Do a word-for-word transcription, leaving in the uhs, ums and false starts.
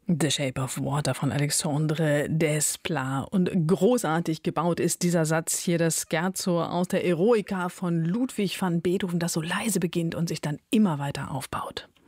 The Shape of Water von Alexandre Desplat. Und großartig gebaut ist dieser Satz hier, das Scherzo aus der Eroica von Ludwig van Beethoven, das so leise beginnt und sich dann immer weiter aufbaut.